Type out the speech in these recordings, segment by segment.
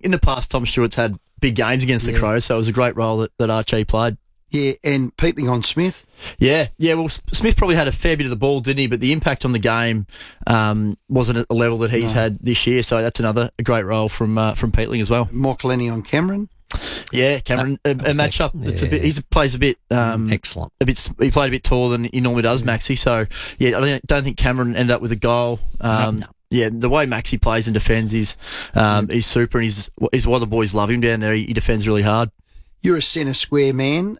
in the past, Tom Stewart's had big games against the Crows, so it was a great role that Archie played. Yeah, and Peatling on Smith. Yeah. Well, Smith probably had a fair bit of the ball, didn't he? But the impact on the game wasn't at the level that he's had this year. So that's a great role from Peatling as well. Mark Lenny on Cameron. Yeah, Cameron, a match-up. It's a bit. He plays a bit excellent. He played a bit taller than he normally does, Maxi. So yeah, I don't think Cameron ended up with a goal. No. Yeah, the way Maxi plays and defends is super, and he's why the boys love him down there. He defends really hard. You're a centre square man.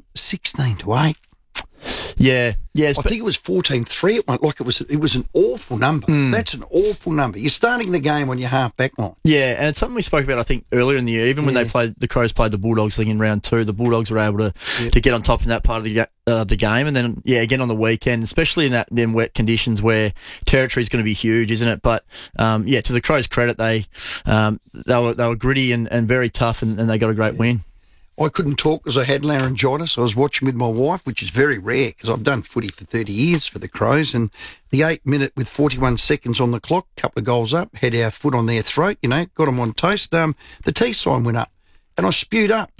16-8. Yeah. I think it was 14-3. It was an awful number. That's an awful number. You're starting the game on your half back line. Yeah, and it's something we spoke about, I think, earlier in the year. Even when the Crows played the Bulldogs, I think in round 2, the Bulldogs were able to get on top in that part of the game. And then, again on the weekend, especially in them wet conditions where territory is going to be huge, isn't it? But, to the Crows' credit, they were gritty and very tough, and they got a great win. I couldn't talk because I had laryngitis. I was watching with my wife, which is very rare because I've done footy for 30 years for the Crows. And the 8 minute with 41 seconds on the clock, couple of goals up, had our foot on their throat, got them on toast. The T sign went up and I spewed up.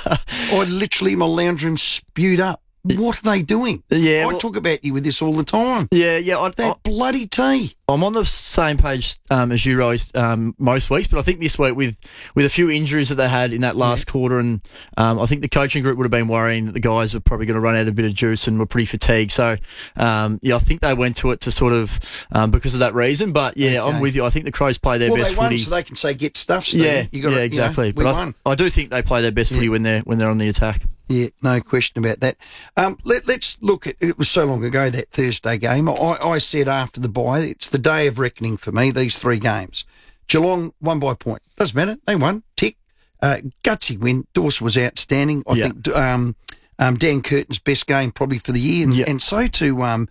I literally, my lounge room spewed up. What are they doing? Yeah, I talk about you with this all the time. Yeah. That bloody tea. I'm on the same page as you, Rose, most weeks, but I think this week with a few injuries that they had in that last quarter, and I think the coaching group would have been worrying that the guys were probably going to run out a bit of juice and were pretty fatigued. So, I think they went to it to sort of because of that reason. But I'm with you. I think the Crows play their best footy. So they can say get stuff. Exactly. But I do think they play their best footy when they're on the attack. Yeah, no question about that. Let's look at, it was so long ago, that Thursday game. I said after the bye, it's the day of reckoning for me, these 3 games. Geelong won by a point. Doesn't matter. They won. Tick. Gutsy win. Dawson was outstanding. I think Dan Curtin's best game probably for the year. And so too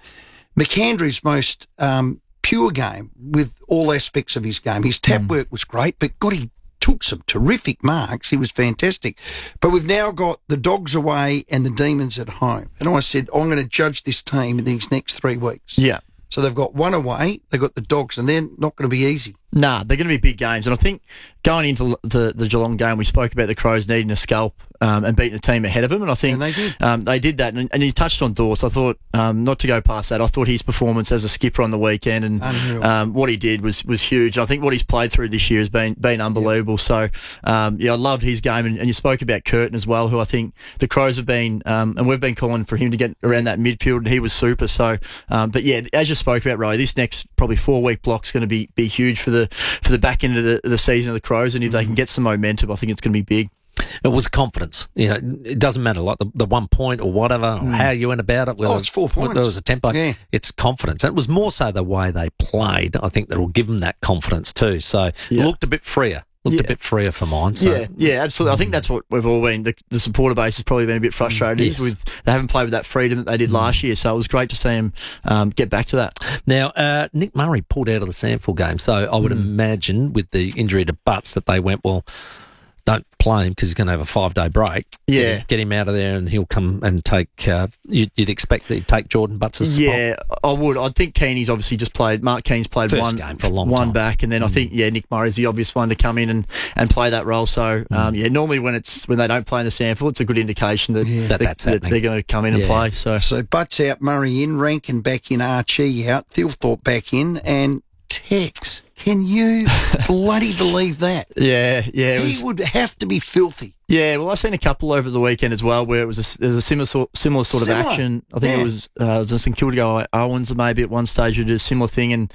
McAndrew's most pure game with all aspects of his game. His tap work was great, but he took some terrific marks. He was fantastic. But we've now got the Dogs away and the Demons at home. And I said, I'm going to judge this team in these next 3 weeks. Yeah. So they've got one away, they've got the Dogs, and they're not going to be easy. Nah, they're going to be big games. And I think going into the Geelong game, we spoke about the Crows needing a scalp and beating the team ahead of them. And I think they did that. And you touched on Dawes. I thought, not to go past that, I thought his performance as a skipper on the weekend and what he did was huge. And I think what he's played through this year has been unbelievable. Yeah. So, I loved his game. And you spoke about Curtin as well, who I think the Crows have been, and we've been calling for him to get around that midfield, and he was super. So, but yeah, as you spoke about, Ray, this next probably 4-week block is going to be huge for the back end of the season of the Crows, and if they can get some momentum, I think it's going to be big. It was confidence. It doesn't matter, like the 1 point or whatever, or how you went about it. It's 4 points. There was a tempo. Yeah. It's confidence. And it was more so the way they played, I think, that will give them that confidence too. So it looked a bit freer. A bit freer for mine. So. Yeah, absolutely. I think that's what we've all been. The supporter base has probably been a bit frustrated with they haven't played with that freedom that they did last year. So it was great to see them get back to that. Now, Nick Murray pulled out of the Sandford game, so I would imagine with the injury to Butts that they went, well, don't play him because he's going to have a 5-day break. Yeah. Get him out of there and he'll come and take, you'd expect that he'd take Jordan Butts' spot. Yeah, I would. I think Keeney's obviously just played, Mark Keene's played First game for a long time. back, and then I think, Nick Murray's the obvious one to come in and play that role. So, normally when they don't play in the Sandford, it's a good indication that they're going to come in and play. So Butts out, Murray in, Rankin back in, Archie out, Thilthorpe back in, and Tex. Can you bloody believe that? Yeah. He would have to be filthy. Yeah, well, I've seen a couple over the weekend as well where there was a similar sort of action. I think it was a St Kilda guy, Owens, maybe at one stage who did a similar thing. And,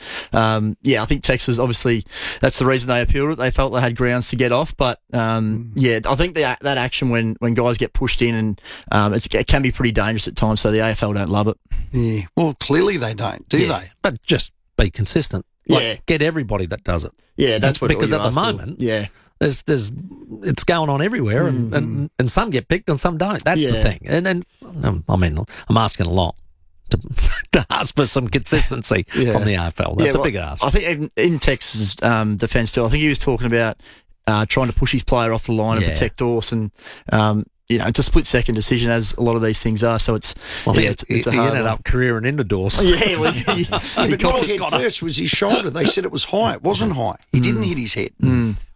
I think Tex was obviously, that's the reason they appealed it. They felt they had grounds to get off. But, I think that action when guys get pushed in and it can be pretty dangerous at times. So the AFL don't love it. Yeah, well, clearly they don't, do they? But just be consistent. Get everybody that does it. Yeah, that's what because at the moment, there's it's going on everywhere, and some get picked and some don't. That's the thing. And then, I'm asking a lot to ask for some consistency from the AFL. That's a big ask. I think in Texas' defence too, I think he was talking about trying to push his player off the line and protect Dawson. It's a split-second decision, as a lot of these things are. So it's he a hard ended up careering into Dawson. But what hit first was his shoulder. They said it was high. It wasn't high. He didn't hit his head.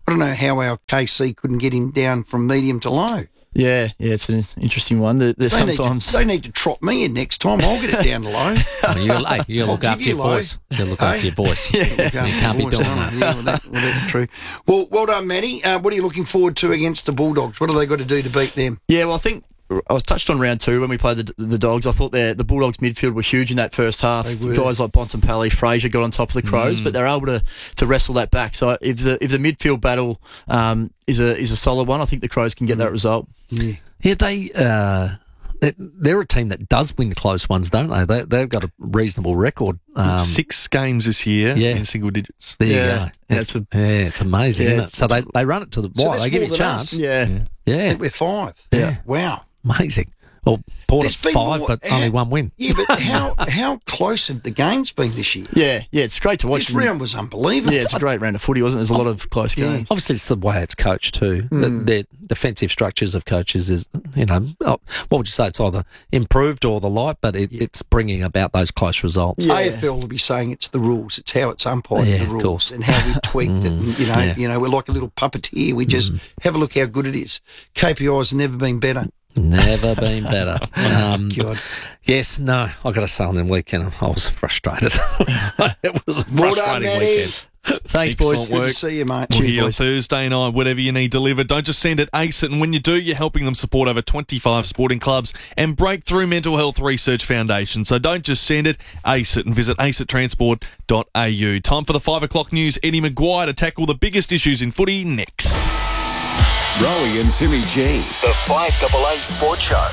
I don't know how our KC couldn't get him down from medium to low. Yeah, it's an interesting one. They need to trot me in next time. I'll get it down to low. You look after your voice. You look after your voice. You can't be doing that. Yeah, well, that's true. Well done, Matty. What are you looking forward to against the Bulldogs? What have they got to do to beat them? Yeah, well, I think I was touched on round 2 when we played the Dogs. I thought the Bulldogs midfield were huge in that first half. Guys like Bontempelli, Fraser got on top of the Crows, but they're able to wrestle that back. So if the midfield battle is a solid one, I think the Crows can get that result. Yeah, they're a team that does win close ones, don't they? They've got a reasonable record. 6 games this year in single digits. There you go. It's amazing, isn't it? So they run it to the wire. They give you a chance. Yeah. I think we're 5. Yeah. Wow. Amazing. Well, Porter's 5, but only 1 win. Yeah, but how close have the games been this year? Yeah, it's great to watch. This round was unbelievable. Yeah, it's a great round of footy, wasn't it? There's a lot of close games. Obviously, it's the way it's coached too. Their defensive structures of coaches is, what would you say? It's either improved or the like, but it's bringing about those close results. Yeah. AFL will be saying it's the rules. It's how it's umpired the rules and how we tweaked it. And, we're like a little puppeteer. We just have a look how good it is. KPI's never been better. Never been better. God. Yes, no, I got to say on the weekend, I was frustrated. It was a frustrating weekend. Thanks, boys. Good to see you, mate. We'll hear on Thursday night, whatever you need delivered. Don't just send it, Ace it. And when you do, you're helping them support over 25 sporting clubs and Breakthrough Mental Health Research Foundation. So don't just send it, Ace it, and visit acetransport.au. Time for the 5 o'clock news. Eddie Maguire to tackle the biggest issues in footy next. Rowie and Timmy G, the 5AA Sports Show.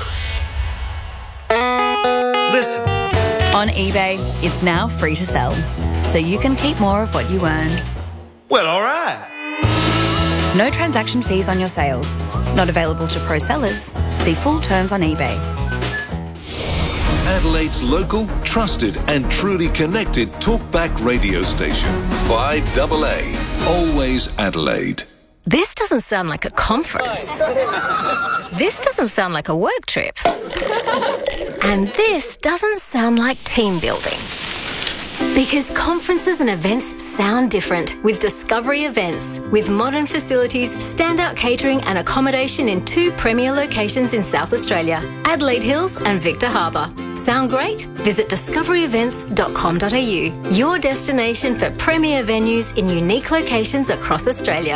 Listen. On eBay, it's now free to sell, so you can keep more of what you earn. Well, all right. No transaction fees on your sales. Not available to pro sellers. See full terms on eBay. Adelaide's local, trusted and truly connected talkback radio station. 5AA. Always Adelaide. This doesn't sound like a conference. This doesn't sound like a work trip. And this doesn't sound like team building. Because conferences and events sound different with Discovery Events. With modern facilities, standout catering and accommodation in 2 premier locations in South Australia, Adelaide Hills and Victor Harbour. Sound great? Visit discoveryevents.com.au, your destination for premier venues in unique locations across Australia.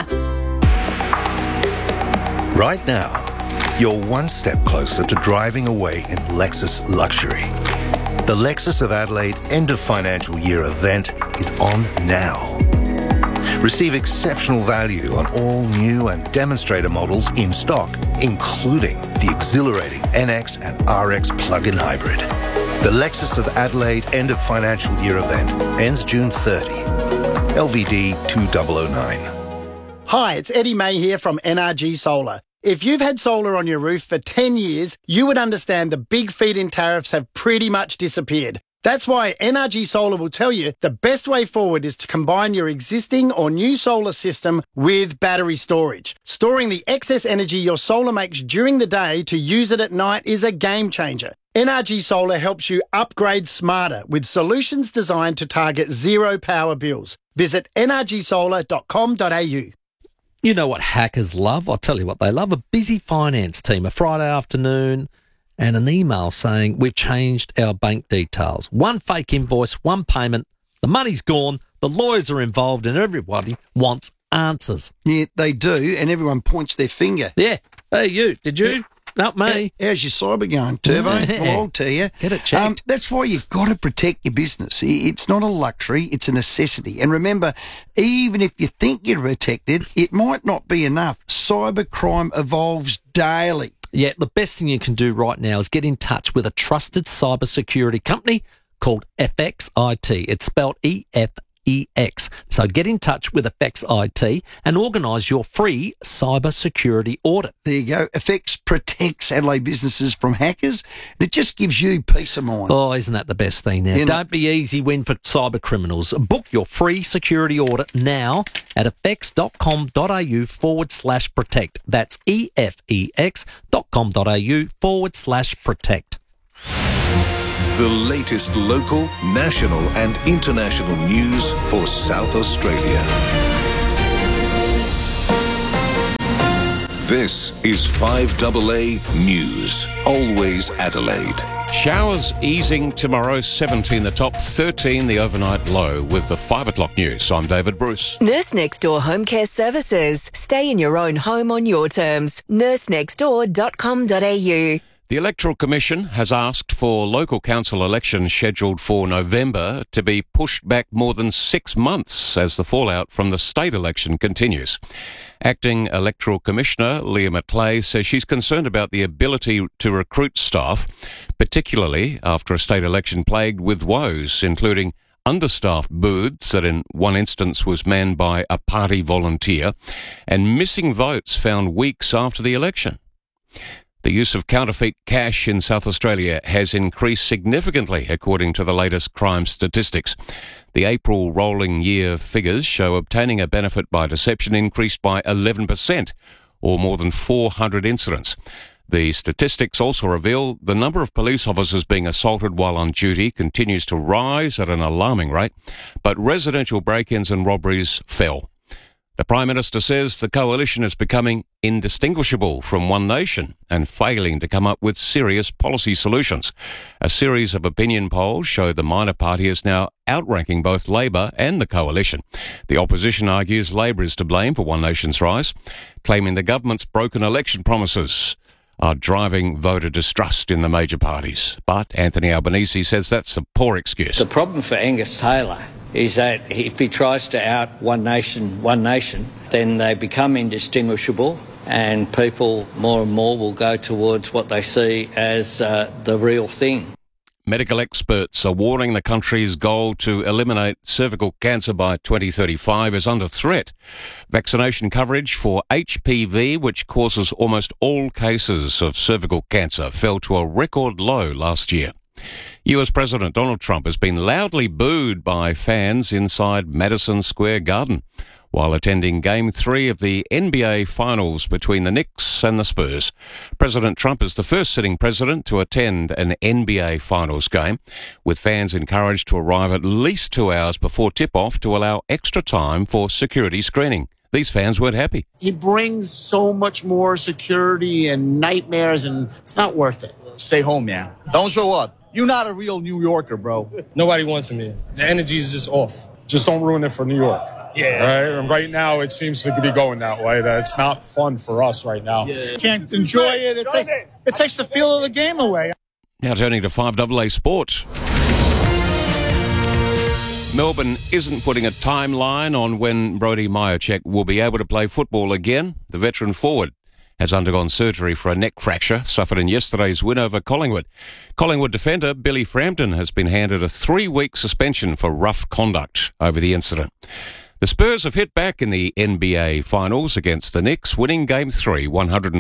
Right now, you're one step closer to driving away in Lexus luxury. The Lexus of Adelaide end of financial year event is on now. Receive exceptional value on all new and demonstrator models in stock, including the exhilarating NX and RX plug-in hybrid. The Lexus of Adelaide end of financial year event ends June 30. LVD 2009. Hi, it's Eddie May here from NRG Solar. If you've had solar on your roof for 10 years, you would understand the big feed-in tariffs have pretty much disappeared. That's why NRG Solar will tell you the best way forward is to combine your existing or new solar system with battery storage. Storing the excess energy your solar makes during the day to use it at night is a game changer. NRG Solar helps you upgrade smarter with solutions designed to target zero power bills. Visit nrgsolar.com.au. You know what hackers love? I'll tell you what they love. A busy finance team, a Friday afternoon, and an email saying, we've changed our bank details. One fake invoice, one payment, the money's gone, the lawyers are involved, and everybody wants answers. Yeah, they do, and everyone points their finger. Yeah. Hey, you, did you? Not me. How's your cyber going, Turbo? Well, I'll tell you. Get it checked. That's why you've got to protect your business. It's not a luxury, it's a necessity. And remember, even if you think you're protected, it might not be enough. Cybercrime evolves daily. Yeah, the best thing you can do right now is get in touch with a trusted cybersecurity company called FXIT. It's spelled EFEX. So get in touch with FXIT and organise your free cybersecurity audit. There you go. FX protects Adelaide businesses from hackers. It just gives you peace of mind. Oh, isn't that the best thing now? Don't be easy win for cyber criminals. Book your free security audit now at effects.com.au/protect. That's efex.com.au/protect. The latest local, national and international news for South Australia. This is 5AA News. Always Adelaide. Showers easing tomorrow, 17 the top, 13 the overnight low. With the 5 o'clock news, I'm David Bruce. Nurse Next Door Home Care Services. Stay in your own home on your terms. nursenextdoor.com.au. The Electoral Commission has asked for local council elections scheduled for November to be pushed back more than 6 months as the fallout from the state election continues. Acting Electoral Commissioner Leah McClay says she's concerned about the ability to recruit staff, particularly after a state election plagued with woes, including understaffed booths that in one instance was manned by a party volunteer, and missing votes found weeks after the election. The use of counterfeit cash in South Australia has increased significantly, according to the latest crime statistics. The April rolling year figures show obtaining a benefit by deception increased by 11%, or more than 400 incidents. The statistics also reveal the number of police officers being assaulted while on duty continues to rise at an alarming rate, but residential break-ins and robberies fell. The Prime Minister says the coalition is becoming indistinguishable from One Nation and failing to come up with serious policy solutions. A series of opinion polls show the minor party is now outranking both Labor and the coalition. The opposition argues Labor is to blame for One Nation's rise, claiming the government's broken election promises are driving voter distrust in the major parties. But Anthony Albanese says that's a poor excuse. The problem for Angus Taylor is that if he tries to out One Nation, then they become indistinguishable and people more and more will go towards what they see as the real thing. Medical experts are warning the country's goal to eliminate cervical cancer by 2035 is under threat. Vaccination coverage for HPV, which causes almost all cases of cervical cancer, fell to a record low last year. US President Donald Trump has been loudly booed by fans inside Madison Square Garden while attending Game 3 of the NBA Finals between the Knicks and the Spurs. President Trump is the first sitting president to attend an NBA Finals game, with fans encouraged to arrive at least 2 hours before tip-off to allow extra time for security screening. These fans weren't happy. He brings so much more security and nightmares, and it's not worth it. Stay home, man. Don't show up. You're not a real New Yorker, bro. Nobody wants him here. The energy is just off. Just don't ruin it for New York. Yeah. Right now, it seems to be going that way. That's not fun for us right now. Yeah. Can't enjoy it. It takes the feel of the game away. Now turning to 5AA Sport. Melbourne isn't putting a timeline on when Brodie Mihocek will be able to play football again. The veteran forward has undergone surgery for a neck fracture suffered in yesterday's win over Collingwood. Collingwood defender Billy Frampton has been handed a 3-week suspension for rough conduct over the incident. The Spurs have hit back in the NBA Finals against the Knicks, winning Game 3,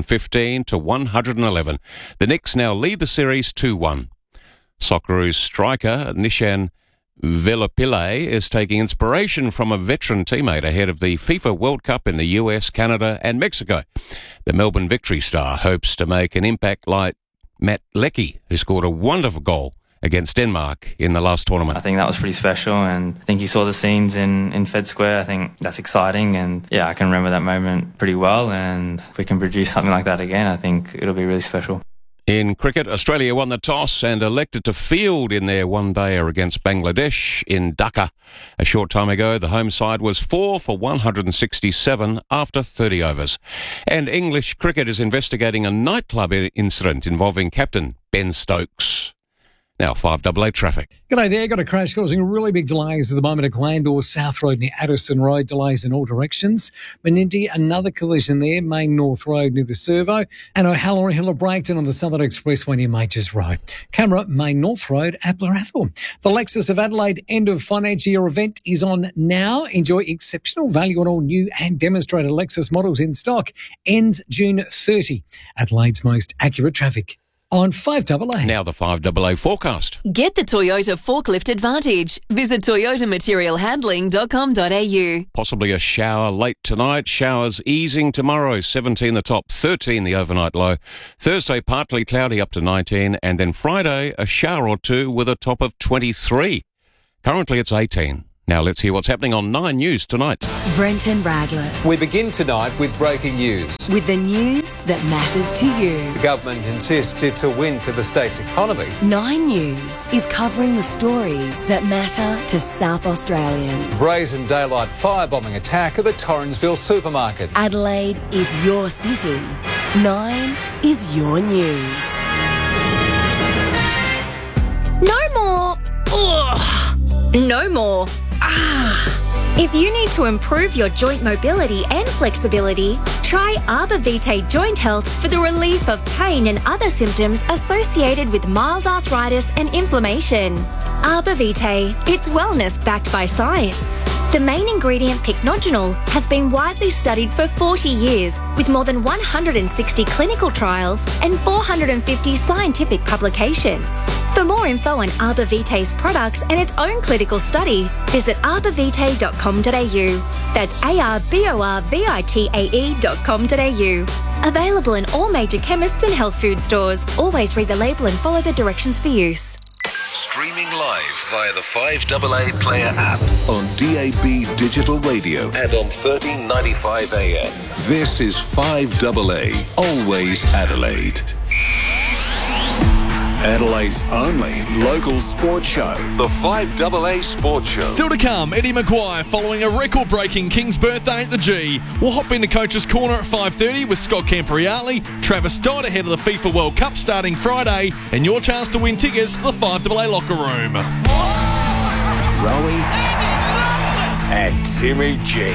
115-111. The Knicks now lead the series 2-1. Socceroos striker Nishan Velopillay is taking inspiration from a veteran teammate ahead of the FIFA World Cup in the US, Canada and Mexico. The Melbourne Victory star hopes to make an impact like Matt Leckie, who scored a wonderful goal against Denmark in the last tournament. I think that was pretty special, and I think you saw the scenes in Fed Square. I think that's exciting, and yeah, I can remember that moment pretty well, and if we can produce something like that again, I think it'll be really special. In cricket, Australia won the toss and elected to field in their one-dayer against Bangladesh in Dhaka. A short time ago, the home side was 4 for 167 after 30 overs. And English cricket is investigating a nightclub incident involving captain Ben Stokes. Now, 5AA traffic. G'day there. Got a crash causing really big delays at the moment at Glandore South Road near Addison Road. Delays in all directions. Menindee, another collision there. Main North Road near the Servo. And O'Halloran Hill of Brighton on the Southern Expressway near Majors Road. Camera, Main North Road, Appler Athol. The Lexus of Adelaide end of financial year event is on now. Enjoy exceptional value on all new and demonstrated Lexus models in stock. Ends June 30. Adelaide's most accurate traffic. On 5AA. Now the 5AA forecast. Get the Toyota Forklift Advantage. Visit toyotamaterialhandling.com.au. Possibly a shower late tonight. Showers easing tomorrow. 17 the top, 13 the overnight low. Thursday partly cloudy up to 19. And then Friday a shower or two with a top of 23. Currently it's 18. Now let's hear what's happening on 9 News tonight. Brenton Radless. We begin tonight with breaking news. With the news that matters to you. The government insists it's a win for the state's economy. 9 News is covering the stories that matter to South Australians. Brazen daylight firebombing attack at the Torrensville supermarket. Adelaide is your city. 9 is your news. No more. Ugh. No more. If you need to improve your joint mobility and flexibility, try Arbor Vitae Joint Health for the relief of pain and other symptoms associated with mild arthritis and inflammation. Arbor Vitae, it's wellness backed by science. The main ingredient, pycnogenol, has been widely studied for 40 years with more than 160 clinical trials and 450 scientific publications. For more info on Arbor Vitae's products and its own clinical study, visit arborvitae.com.au. That's arborvitae.com.au. Available in all major chemists and health food stores. Always read the label and follow the directions for use. Streaming live via the 5AA Player app on DAB Digital Radio and on 1395 AM. This is 5AA, Always Adelaide. Adelaide's only local sports show. The 5AA Sports Show. Still to come, Eddie Maguire following a record-breaking King's birthday at the G. We'll hop into Coach's Corner at 5:30 with Scott Campriali. Travis Dodd ahead of the FIFA World Cup starting Friday, and your chance to win tickets to the 5AA locker room. Rowie and Timmy G.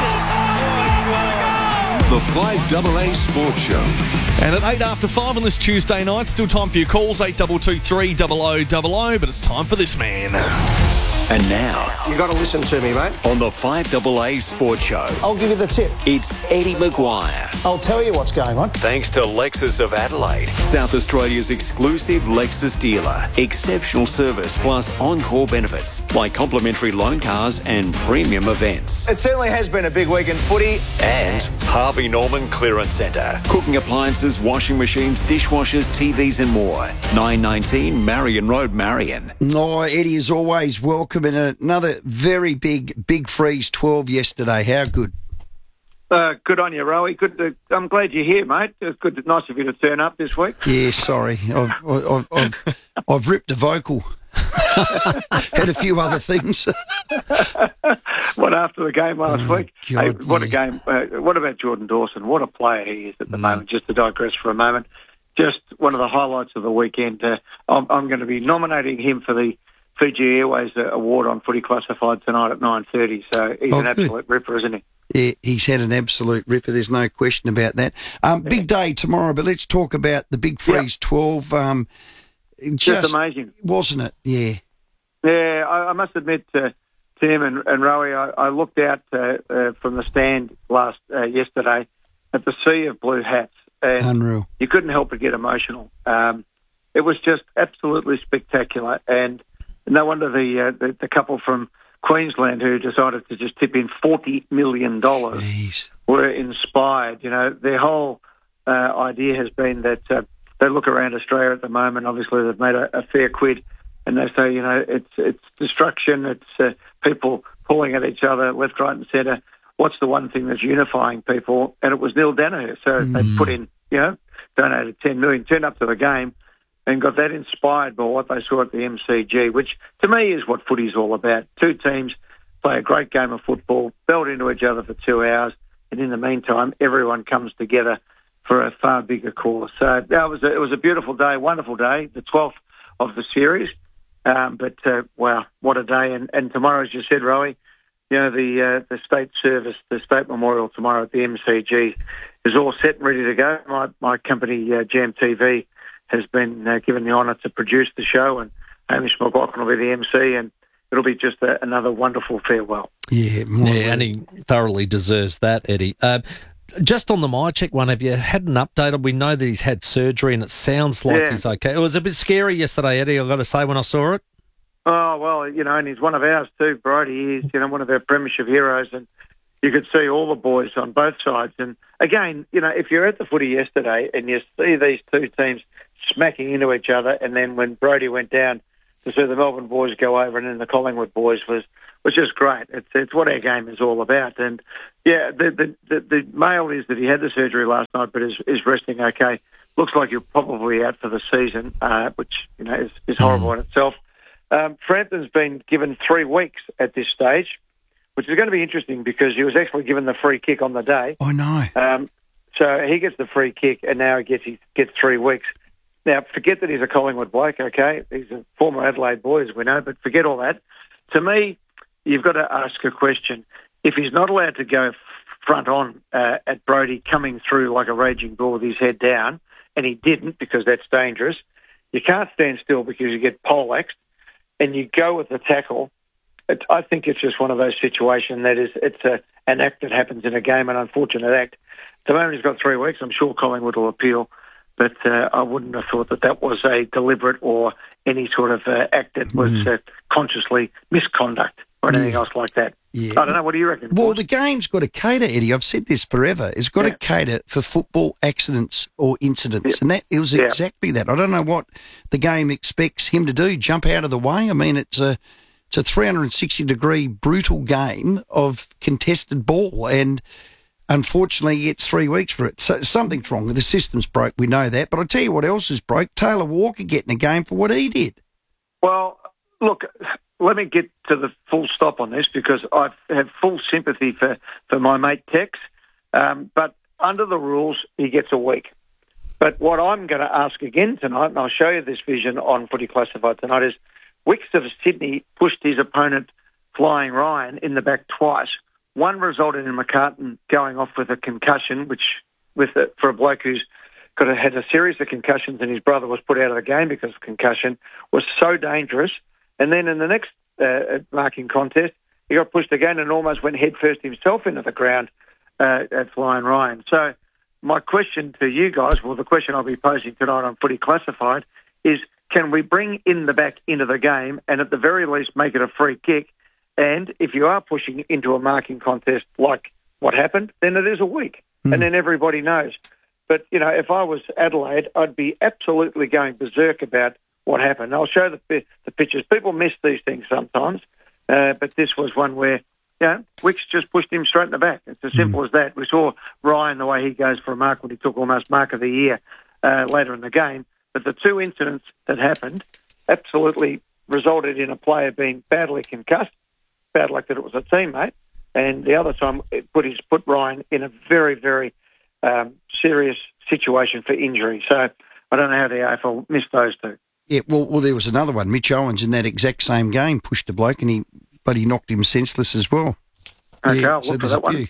The 5AA Sports Show. And at 8 after 5 on this Tuesday night, still time for your calls, 8223 0000, but it's time for this man. And now, you got to listen to me, mate. On the 5AA Sports Show, I'll give you the tip. It's Eddie Maguire. I'll tell you what's going on. Thanks to Lexus of Adelaide, South Australia's exclusive Lexus dealer. Exceptional service plus encore benefits like complimentary loan cars and premium events. It certainly has been a big week in footy. And Harvey Norman Clearance Centre. Cooking appliances, washing machines, dishwashers, TVs and more. 919 Marion Road, Marion. No, Eddie, is always welcome. In another very big freeze 12 yesterday. How good? Good on you, Rowie. Good. I'm glad you're here, mate. It's good. Nice of you to turn up this week. Yeah, sorry. I've ripped a vocal. Had a few other things. What after the game last week? God, hey, what a game. What about Jordan Dawson? What a player he is at the moment. Just to digress for a moment. Just one of the highlights of the weekend. I'm going to be nominating him for the Fiji Airways Award on Footy Classified tonight at 9:30. So he's an absolute ripper, isn't he? Yeah, he's had an absolute ripper. There's no question about that. Big day tomorrow, but let's talk about the Big Freeze 12. Just amazing, wasn't it? Yeah. Yeah, I must admit, Tim and Rowie, I looked out from the stand yesterday at the sea of blue hats. And unreal. You couldn't help but get emotional. It was just absolutely spectacular, and no wonder the couple from Queensland who decided to just tip in $40 million were inspired. You know, their whole idea has been that they look around Australia at the moment. Obviously, they've made a fair quid, and they say, you know, it's destruction. It's people pulling at each other left, right, and centre. What's the one thing that's unifying people? And it was Neil Danaher. So they put in, you know, donated $10 million, turned up to the game, and got that inspired by what they saw at the MCG, which to me is what footy's all about. Two teams play a great game of football, belt into each other for 2 hours, and in the meantime, everyone comes together for a far bigger cause. So it was a beautiful day, wonderful day, the 12th of the series. But wow, what a day! And tomorrow, as you said, Rowie, you know, the state service, the state memorial tomorrow at the MCG is all set and ready to go. My company, Jam TV, has been given the honour to produce the show, and Hamish McLaughlin will be the MC, and it'll be just another wonderful farewell. Yeah, and he thoroughly deserves that, Eddie. Just on the MyCheck one, have you had an update? We know that he's had surgery, and it sounds like he's okay. It was a bit scary yesterday, Eddie, I've got to say, when I saw it. Oh, well, you know, and he's one of ours too, Bridie. He's, you know, one of our premiership heroes, and you could see all the boys on both sides. And again, you know, if you're at the footy yesterday and you see these two teams smacking into each other, and then when Brodie went down to see the Melbourne boys go over and then the Collingwood boys was just great. It's what our game is all about. And yeah, the mail is that he had the surgery last night, but is resting okay. Looks like he'll probably be out for the season, which is horrible in itself. Frampton's been given 3 weeks at this stage, which is going to be interesting because he was actually given the free kick on the day. I know. So he gets the free kick, and now he gets 3 weeks. Now, forget that he's a Collingwood bloke, okay? He's a former Adelaide boy, as we know, but forget all that. To me, you've got to ask a question. If he's not allowed to go front on at Brodie coming through like a raging bull with his head down, and he didn't because that's dangerous, you can't stand still because you get poleaxed, and you go with the tackle. I think it's just one of those situations that it's an act that happens in a game, an unfortunate act. At the moment he's got 3 weeks. I'm sure Collingwood will appeal, but I wouldn't have thought that was a deliberate or any sort of act that was consciously misconduct or anything else like that. Yeah. I don't know. What do you reckon? Well, the game's got to cater, Eddie. I've said this forever. It's got to cater for football accidents or incidents, and it was exactly that. I don't know what the game expects him to do, jump out of the way. I mean, it's a 360-degree brutal game of contested ball, and unfortunately it's 3 weeks for it. So something's wrong. The system's broke, we know that. But I'll tell you what else is broke. Taylor Walker getting a game for what he did. Well, look, let me get to the full stop on this because I have full sympathy for my mate Tex. But under the rules, he gets a week. But what I'm going to ask again tonight, and I'll show you this vision on Footy Classified tonight, is Wicks of Sydney pushed his opponent, Flying Ryan, in the back twice. One resulted in McCartan going off with a concussion, which, for a bloke who's had a series of concussions and his brother was put out of the game because of concussion, was so dangerous. And then in the next marking contest, he got pushed again and almost went headfirst himself into the ground at Flying Ryan. So my question to you guys, well, the question I'll be posing tonight on Footy Classified is, can we bring in the back into the game and at the very least make it a free kick? And if you are pushing into a marking contest like what happened, then it is a week. And then everybody knows. But, if I was Adelaide, I'd be absolutely going berserk about what happened. I'll show the pictures. People miss these things sometimes, but this was one where, Wicks just pushed him straight in the back. It's as simple as that. We saw Ryan, the way he goes for a mark when he took almost mark of the year later in the game. But the two incidents that happened absolutely resulted in a player being badly concussed. Bad luck that it was a teammate. And the other time it put Ryan in a very, very serious situation for injury. So I don't know how the AFL missed those two. Yeah, well, there was another one. Mitch Owens in that exact same game pushed a bloke and he knocked him senseless as well. Okay, I'll look for that one.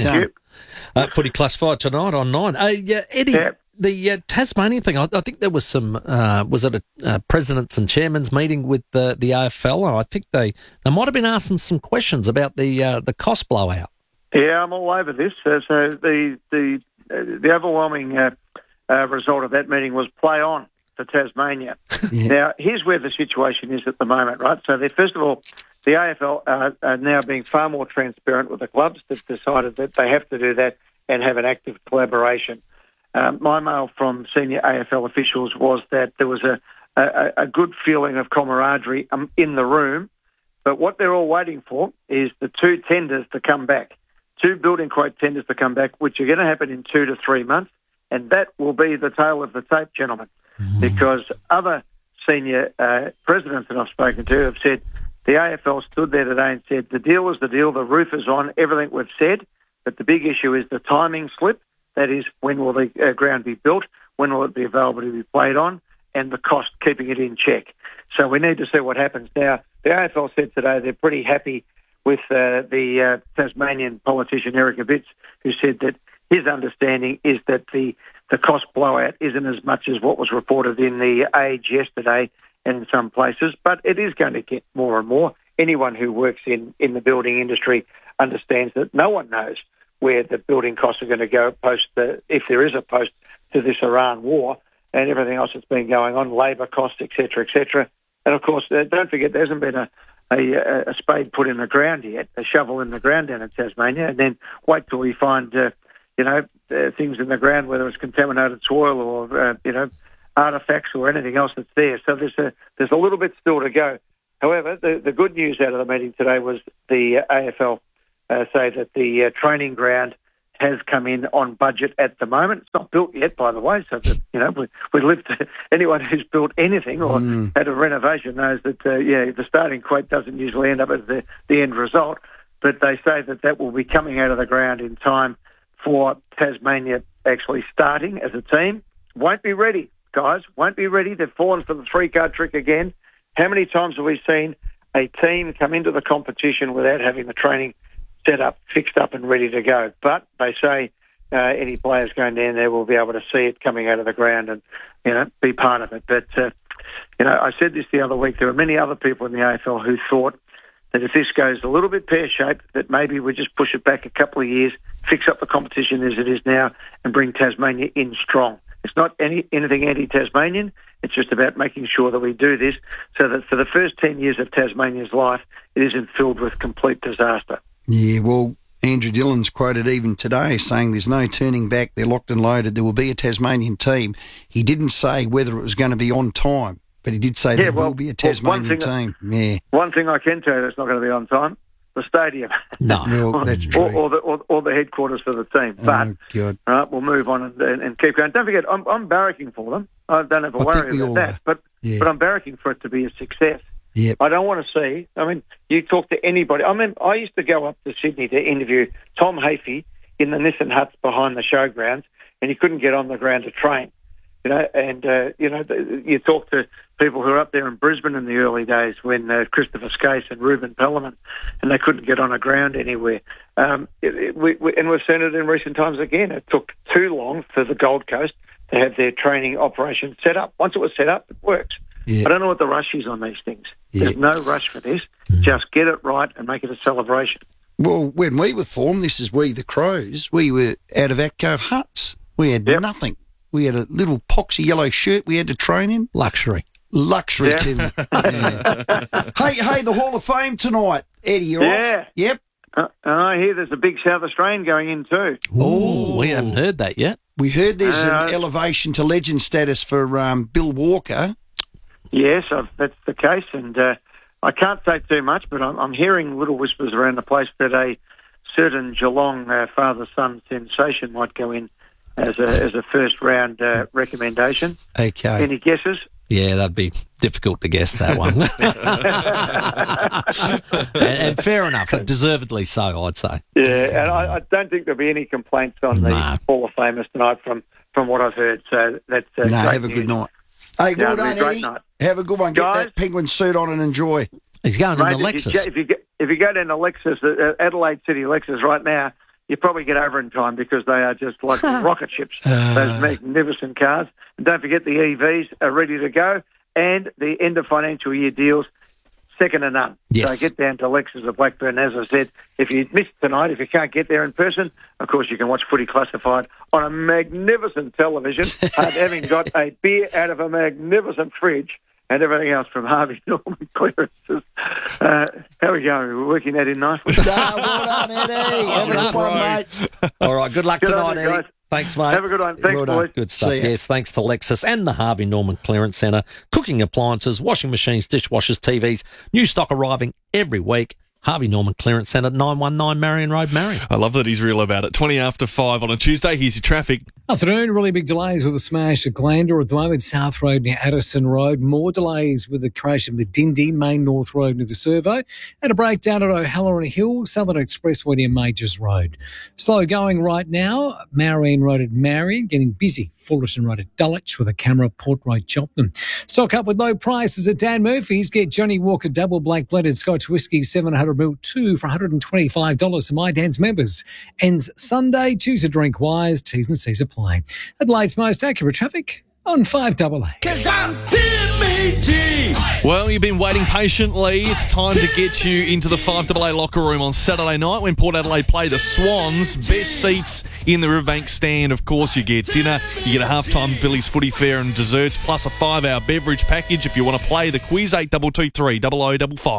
Footy Classified tonight on 9. Eddie, the Tasmanian thing, I think there was some, was it a presidents and chairman's meeting with the AFL? I think they might have been asking some questions about the cost blowout. Yeah, I'm all over this. So the overwhelming result of that meeting was play on for Tasmania. Now, here's where the situation is at the moment, right? So, first of all, the AFL are now being far more transparent with the clubs. They've decided that they have to do that and have an active collaboration. My mail from senior AFL officials was that there was a good feeling of camaraderie in the room, but what they're all waiting for is the two tenders to come back, two building quote tenders to come back, which are going to happen in 2 to 3 months, and that will be the tail of the tape, gentlemen, because other senior presidents that I've spoken to have said the AFL stood there today and said the deal is the deal, the roof is on, everything we've said, but the big issue is the timing slip. That is, when will the ground be built, when will it be available to be played on, and the cost, keeping it in check. So we need to see what happens. Now, the AFL said today they're pretty happy with the Tasmanian politician Eric Abitz, who said that his understanding is that the cost blowout isn't as much as what was reported in the Age yesterday and in some places, but it is going to get more and more. Anyone who works in the building industry understands that no one knows where the building costs are going to go if there is a post to this Iran war and everything else that's been going on, labour costs, etc., etc. And of course, don't forget, there hasn't been a spade put in the ground yet, a shovel in the ground down in Tasmania, and then wait till we find, things in the ground, whether it's contaminated soil or, artefacts or anything else that's there. So there's a little bit still to go. However, the good news out of the meeting today was the AFL say that the training ground has come in on budget at the moment. It's not built yet, by the way, so that, we live to anyone who's built anything or had a renovation knows that, the starting quote doesn't usually end up as the end result, but they say that will be coming out of the ground in time for Tasmania actually starting as a team. Won't be ready, guys, won't be ready. They've fallen for the three-card trick again. How many times have we seen a team come into the competition without having the training set up, fixed up and ready to go? But they say any players going down there will be able to see it coming out of the ground and, be part of it. But, I said this the other week, there are many other people in the AFL who thought that if this goes a little bit pear-shaped, that maybe we just push it back a couple of years, fix up the competition as it is now and bring Tasmania in strong. It's not anything anti-Tasmanian. It's just about making sure that we do this so that for the first 10 years of Tasmania's life, it isn't filled with complete disaster. Yeah, well, Andrew Dillon's quoted even today saying there's no turning back, they're locked and loaded, there will be a Tasmanian team. He didn't say whether it was going to be on time, but he did say there will be a Tasmanian team. Yeah. One thing I can tell you that's not going to be on time, the stadium. No. Well, that's true. Or the headquarters for the team. But, God. All right, we'll move on and keep going. Don't forget, I'm barracking for them. I don't have a worry about that. But I'm barracking for it to be a success. Yep. I don't want to see, you talk to anybody. I used to go up to Sydney to interview Tom Hafey in the Nissan huts behind the showgrounds, and he couldn't get on the ground to train. You talk to people who are up there in Brisbane in the early days when Christopher Skase and Ruben Pellerman, and they couldn't get on a ground anywhere. And we've seen it in recent times again. It took too long for the Gold Coast to have their training operation set up. Once it was set up, it works. Yeah. I don't know what the rush is on these things. Yeah. There's no rush for this. Just get it right and make it a celebration. Well, when we were formed, this is We the Crows, we were out of Atco huts. We had nothing. We had a little poxy yellow shirt we had to train in. Luxury, Tim. Yeah. Hey, the Hall of Fame tonight. Eddie, you're off? Yep. I hear there's a big South Australian going in too. Oh, we haven't heard that yet. We heard there's an elevation to legend status for Bill Walker. Yes, that's the case, and I can't say too much, but I'm hearing little whispers around the place that a certain Geelong father-son sensation might go in as a first-round recommendation. Okay. Any guesses? Yeah, that'd be difficult to guess that one. and fair enough, deservedly so, I'd say. Yeah, and I don't think there'll be any complaints on the Hall of Famers tonight from what I've heard, so that's great have a news. good night. Hey, well done, Eddie. Night. Have a good one. Get that penguin suit on and enjoy. He's going in the Lexus. If you go down to Lexus, Adelaide City Lexus right now, you probably get over in time because they are just like rocket ships, those magnificent cars. And don't forget the EVs are ready to go and the end of financial year deals, second to none. Yes. So get down to Lexus of Blackburn. As I said, if you miss tonight, if you can't get there in person, of course you can watch Footy Classified on a magnificent television, having got a beer out of a magnificent fridge and everything else from Harvey Norman Clearances. How are we going? We're working that in nicely. Well done, Eddie. Have a good one, mate. All right, good luck tonight, on you, Eddie. guys. Thanks, mate. Have a good one. Thanks, boys. Good stuff. Yes, thanks to Lexus and the Harvey Norman Clearance Centre. Cooking appliances, washing machines, dishwashers, TVs. New stock arriving every week. Harvey Norman Clearance Centre, 919 Marion Road, Marion. I love that he's real about it. 20 after 5 on a Tuesday. Here's your traffic. Afternoon, really big delays with the smash at Glandor at the moment, South Road near Addison Road. More delays with the crash of Medindi, Main North Road near the Servo. And a breakdown at O'Halloran Hill, Southern Expressway near Majors Road. Slow going right now, Marion Road at Marion, getting busy. Fullerton Road at Dulwich with a camera at Port Road, Cheltenham. Stock up with low prices at Dan Murphy's. Get Johnny Walker Double Black Blended Scotch Whisky 700ml 2 for $125 for My Dan's members. Ends Sunday. Choose a drink wise. T's and C's apply. Adelaide's most accurate traffic on 5AA. 'Cause I'm Timmy G. Well, you've been waiting patiently. It's time to get you into the 5AA locker room on Saturday night when Port Adelaide play the Swans. Best seats in the Riverbank stand. Of course, you get dinner, you get a halftime Phillies footy fare and desserts, plus a 5-hour beverage package if you want to play the quiz. 8223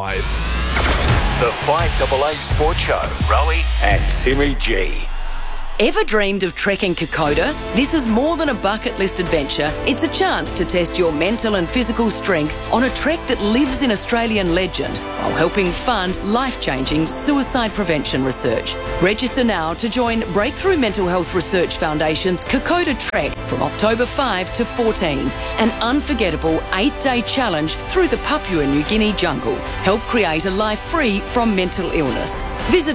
0055. The 5AA Sports Show. Rowie and Timmy G. Ever dreamed of trekking Kokoda? This is more than a bucket list adventure. It's a chance to test your mental and physical strength on a trek that lives in Australian legend while helping fund life-changing suicide prevention research. Register now to join Breakthrough Mental Health Research Foundation's Kokoda Trek from October 5 to 14, an unforgettable 8-day challenge through the Papua New Guinea jungle. Help create a life free from mental illness. Visit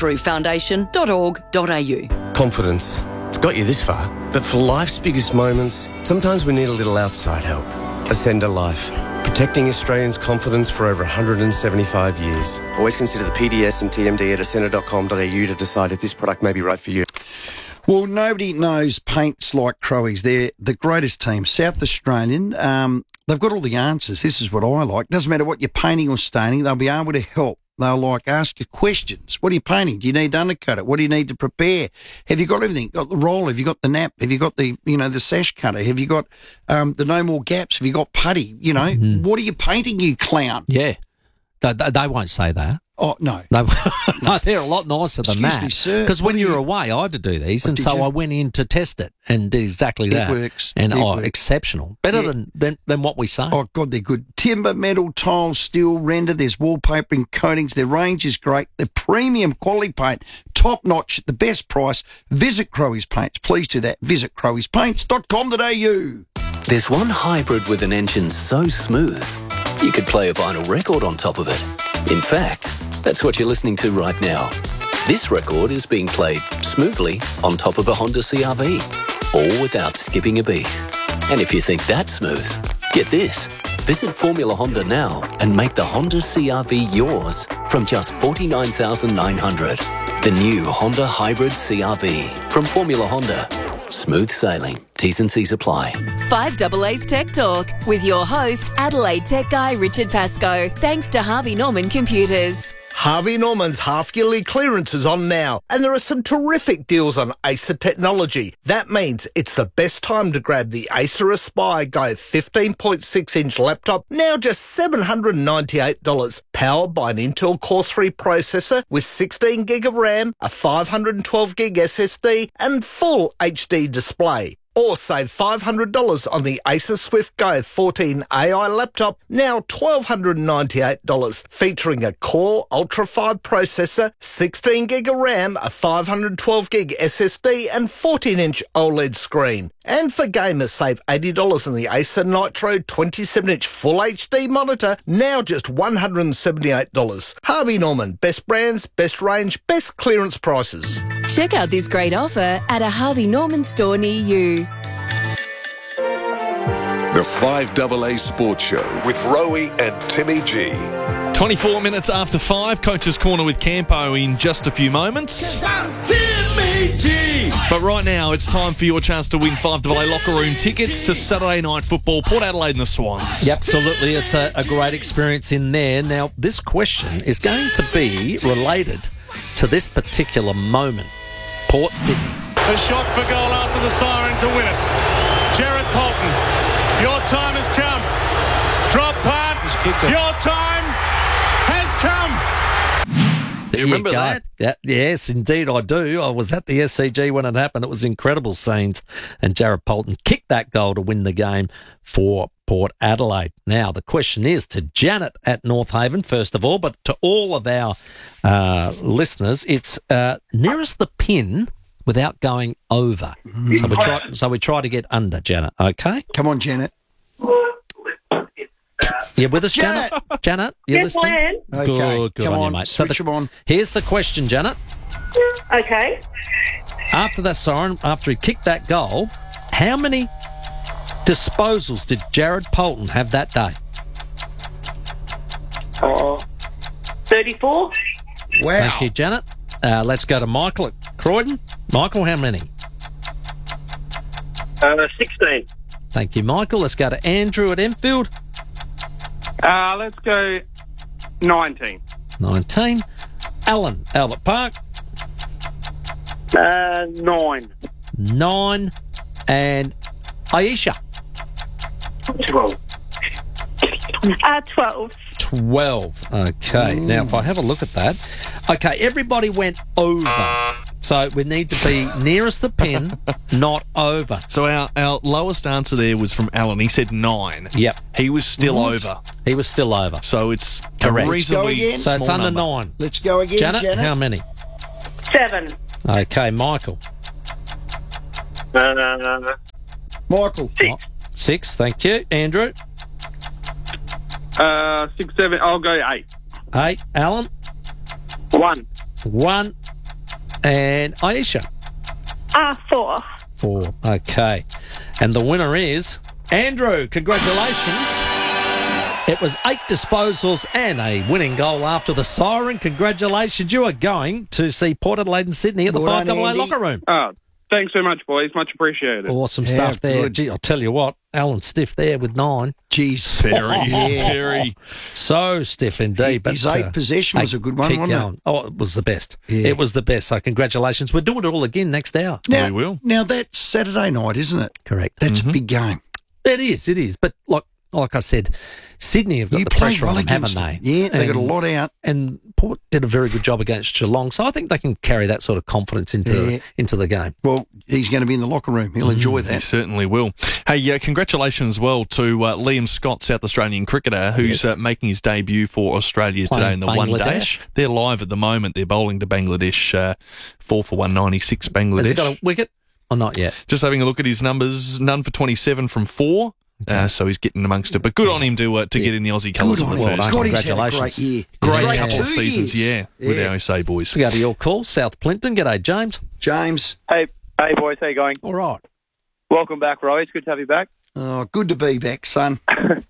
breakthroughfoundation.org.au. Confidence. It's got you this far, but for life's biggest moments, sometimes we need a little outside help. Ascender Life. Protecting Australians' confidence for over 175 years. Always consider the PDS and TMD at ascender.com.au to decide if this product may be right for you. Well, nobody knows paints like Crowies. They're the greatest team. South Australian, they've got all the answers. This is what I like. Doesn't matter what you're painting or staining, they'll be able to help. They'll ask you questions. What are you painting? Do you need to undercut it? What do you need to prepare? Have you got everything? Got the roll? Have you got the nap? Have you got the sash cutter? Have you got the no more gaps? Have you got putty? What are you painting, you clown? Yeah. They won't say that. Oh, no. No, they're a lot nicer than that. Excuse me, sir. Because when you were away, I had to do these, and so I went in to test it and did exactly that. It works. And, it works. Exceptional. Better than what we say. Oh, God, they're good. Timber, metal, tile, steel, render. There's wallpapering, coatings. Their range is great. The premium quality paint, top notch, at the best price. Visit Crowies Paints. Please do that. Visit crowiespaints.com.au. There's one hybrid with an engine so smooth, you could play a vinyl record on top of it. In fact, that's what you're listening to right now. This record is being played smoothly on top of a Honda CR-V, all without skipping a beat. And if you think that's smooth, get this. Visit Formula Honda now and make the Honda CR-V yours from just $49,900. The new Honda Hybrid CR-V from Formula Honda. Smooth sailing. T's and C's apply. 5AA's Tech Talk with your host, Adelaide Tech Guy Richard Pascoe. Thanks to Harvey Norman Computers. Harvey Norman's half-yearly clearance is on now, and there are some terrific deals on Acer technology. That means it's the best time to grab the Acer Aspire Go 15.6-inch laptop, now just $798, powered by an Intel Core 3 processor with 16 gig of RAM, a 512 gig SSD, and full HD display. Or save $500 on the Acer Swift Go 14 AI laptop, now $1,298, featuring a Core Ultra 5 processor, 16 gig of RAM, a 512 gig SSD, and 14-inch OLED screen. And for gamers, save $80 on the Acer Nitro 27-inch Full HD monitor, now just $178. Harvey Norman, best brands, best range, best clearance prices. Check out this great offer at a Harvey Norman store near you. The 5AA Sports Show with Rowie and Timmy G. 24 minutes after 5, Coach's Corner with Campo in just a few moments. Timmy G. But right now, it's time for your chance to win 5AA locker room tickets to Saturday night football, Port Adelaide and the Swans. Yep, absolutely. It's a great experience in there. Now, this question is going to be related to this particular moment. Port Sydney. The shot for goal after the siren to win it. Jared Polton, your time has come. Drop punt. Your time has come. Do you remember that? Yeah, yes, indeed I do. I was at the SCG when it happened. It was incredible scenes. And Jared Polton kicked that goal to win the game for Port Adelaide. Now, the question is to Janet at North Haven, first of all, but to all of our listeners, it's nearest the pin without going over. So we try to get under, Janet, okay? Come on, Janet. You with us, Janet? Janet, you yes, listening? I am. Good Come on you, on, mate. switch them on. Here's the question, Janet. Okay. After that siren, after he kicked that goal, how many disposals did Jared Polton have that day? 34. Wow. Thank you, Janet. Let's go to Michael at Croydon. Michael, how many? 16. Thank you, Michael. Let's go to Andrew at Enfield. Let's go 19. 19. Alan, Albert Park. 9. 9. And Aisha. 12. 12. 12. Okay. Now, if I have a look at that. Okay, everybody went over So we need to be nearest the pin, not over. So our lowest answer there was from Alan. He said 9. Yep. He was still over. He was still over. So it's Correct. a reasonably Let's go again. So it's small under number. 9. Let's go again, Janet, how many? 7. Okay, Michael. Michael. 6. 6, thank you. Andrew? 6, 7. I'll go 8. 8. Alan? 1. 1. And Aisha? 4. 4. Okay. And the winner is Andrew. Congratulations. It was 8 disposals and a winning goal after the siren. Congratulations. You are going to see Port Adelaide and Sydney at the Well done, 5AA Andy. locker room. Thanks so much, boys. Much appreciated. Awesome stuff there. good. Gee, I'll tell you what, Alan stiff there with 9. Jeez. Very. So stiff indeed. His but, 8 possession was a good one, keep wasn't it? going. Oh, it was the best. Yeah. It was the best. So congratulations. We're doing it all again next hour. Now, We will. Now, that's Saturday night, isn't it? Correct. That's a big game. It is. But like I said, Sydney have got You the played pressure well on them, haven't against them. they? Yeah, they got a lot out. And Port did a very good job against Geelong, so I think they can carry that sort of confidence into the game. Well, he's going to be in the locker room. He'll enjoy He that. certainly will. Hey, congratulations as well to Liam Scott, South Australian cricketer, who's making his debut for Australia today in the Playing one day. Bangladesh. They're live at the moment. They're bowling to Bangladesh, 4 for 196 Bangladesh. Has he got a wicket or not yet? Just having a look at his numbers, none for 27 from 4. So he's getting amongst it. But good on him to get in the Aussie colours in the first. God, he's had a great year. Great couple of 2 seasons, years. with our SA boys. Let's go to your call, South Plympton. G'day, James. James. Hey, boys, how you going? All right. Welcome back, Roy. It's good to have you back. Oh, good to be back, son.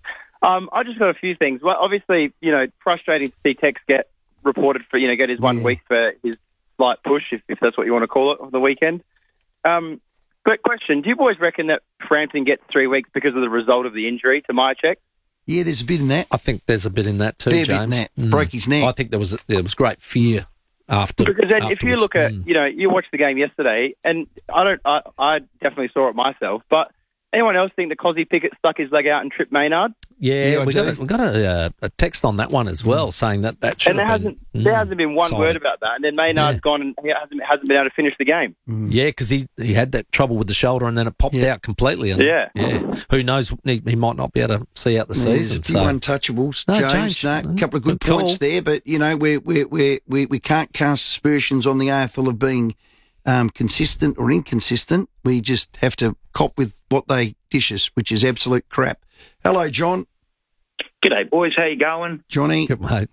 I just got a few things. Well, obviously, frustrating to see Tex get reported for, get his 1 week for his slight push, if that's what you want to call it, on the weekend. Quick question. Do you boys reckon that Frampton gets 3 weeks because of the result of the injury to Myercheck? Yeah, there's a bit in that. I think there's a bit in that too, Fair James. bit in that. Broke his neck. I think there was great fear after. Because then if you afterwards. look at, you watched the game yesterday, and I definitely saw it myself, but anyone else think that Cozzy Pickett stuck his leg out and tripped Maynard? Yeah, we got a text on that one as well, saying that should have been. There hasn't been one solid. word about that, and then Maynard's gone and he hasn't been able to finish the game. Yeah, because he had that trouble with the shoulder and then it popped out completely. And, Yeah. Who knows? He might not be able to see out the season. There's a few untouchables, No, James. James. A couple of good points there, but we can't cast aspersions on the AFL of being consistent or inconsistent. We just have to cop with what they dish us, which is absolute crap. Hello, John. G'day, boys. How you going? Johnny. Good, mate.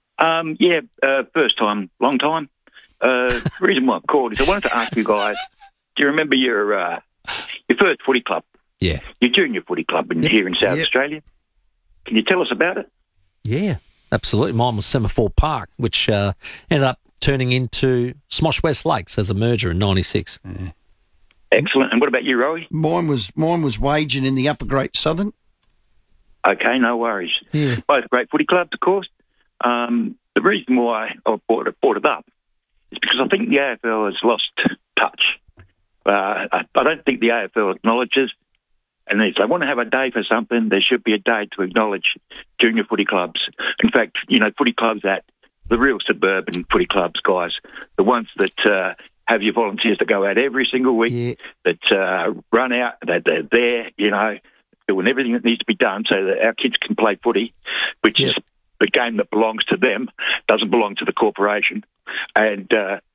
First time, long time. The reason why I called is I wanted to ask you guys, do you remember your first footy club? Yeah. Your junior footy club here in South Australia? Can you tell us about it? Yeah, absolutely. Mine was Semaphore Park, which ended up turning into Smosh West Lakes as a merger in '96. Yeah. Excellent. And what about you, Rowie? Mine was Waging in the Upper Great Southern. Okay, no worries. Yeah. Both great footy clubs, of course. The reason why I brought it up is because I think the AFL has lost touch. I don't think the AFL acknowledges, and if they want to have a day for something, there should be a day to acknowledge junior footy clubs. In fact, footy clubs that the real suburban footy clubs, guys, the ones that have your volunteers that go out every single week, that run out, that they're there, doing everything that needs to be done so that our kids can play footy, which is the game that belongs to them, doesn't belong to the corporation, and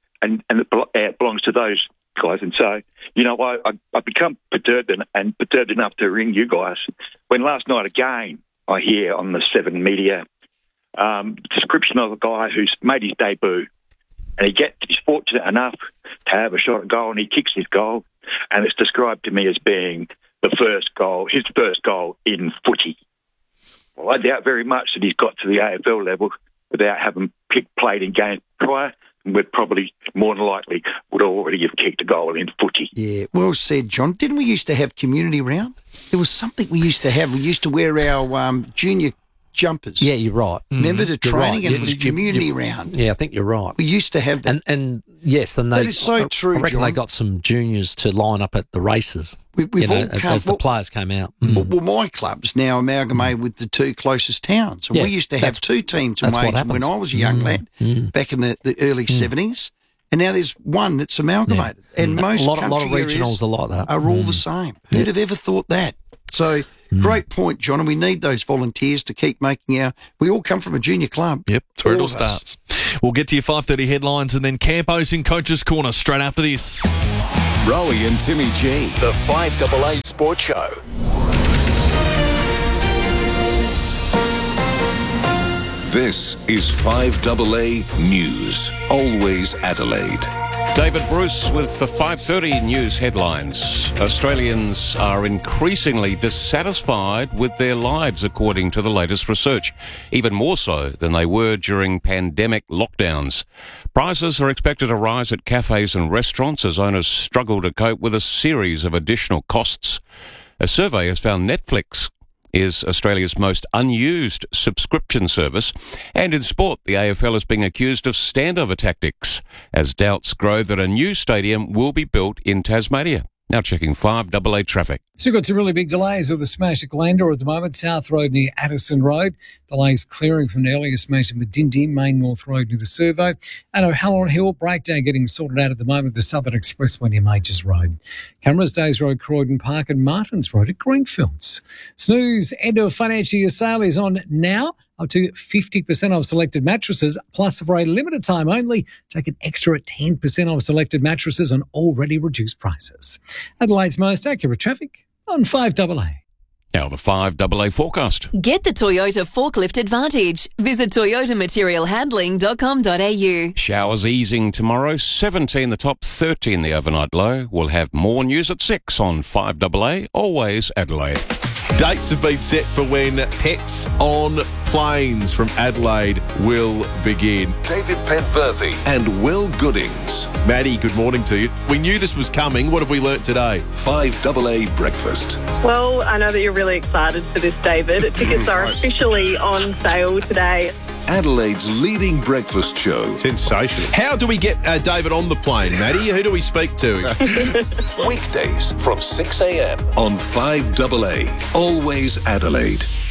it belongs to those guys. And so, I've become perturbed enough to ring you guys. When last night again, I hear on the 7 Media description of a guy who's made his debut, and he's fortunate enough to have a shot at goal, and he kicks his goal, and it's described to me as being his first goal in footy. Well, I doubt very much that he's got to the AFL level without having played in games prior, and would probably, more than likely, would already have kicked a goal in footy. Yeah, well said, John. Didn't we used to have community round? There was something we used to have. We used to wear our junior jumpers. Yeah, you're right. Remember the You're training right. and it was community round. Yeah, I think you're right. We used to have that. And yes, then that is so true, I reckon John. they got some juniors to line up at the races. We've all as the players came out. Well, my club's now amalgamated with the 2 closest towns. And we used to have 2 teams in that's what Waging when happens. I was a young lad back in the early 70s. and now there's one that's amalgamated. Yeah. And most a lot of country regionals areas are like that. are all the same. Who'd have ever thought that? So great point, John, and we need those volunteers to keep making we all come from a junior club. Yep, that's where it all of us. starts. We'll get to your 5:30 headlines and then Campos in Coach's Corner straight after this. Rowie and Timmy G, the 5AA Sports Show. This is 5AA News, always Adelaide. David Bruce with the 5:30 news headlines. Australians are increasingly dissatisfied with their lives, according to the latest research, even more so than they were during pandemic lockdowns. Prices are expected to rise at cafes and restaurants as owners struggle to cope with a series of additional costs. A survey has found Netflix is Australia's most unused subscription service. And in sport, the AFL is being accused of standover tactics as doubts grow that a new stadium will be built in Tasmania. Now checking 5AA traffic. So we've got some really big delays of the smash at Glendor at the moment. South Road near Addison Road. Delays clearing from the earlier smash at Medindi, Main North Road near the Servo. And O'Halloran Hill breakdown getting sorted out at the moment. The Southern Expressway near Majors Road. Cameras Days Road, Croydon Park and Martins Road at Greenfields. Snooze end of financial year sale is on now. Up to 50% off selected mattresses, plus for a limited time only, take an extra 10% off selected mattresses on already reduced prices. Adelaide's most accurate traffic on 5AA. Now the 5AA forecast. Get the Toyota Forklift Advantage. Visit toyomaterialhandling.com.au. Showers easing tomorrow, 17 the top, 13 the overnight low. We'll have more news at 6 on 5AA, always Adelaide. Dates have been set for when pets on planes from Adelaide will begin. David Penberthy and Will Goodings. Maddie, good morning to you. We knew this was coming. What have we learnt today? 5AA Breakfast. Well, I know that you're really excited for this, David. Tickets are officially on sale today. Adelaide's leading breakfast show. Sensational. How do we get David on the plane, Maddie? Who do we speak to? Weekdays from 6 a.m. on 5AA, always Adelaide.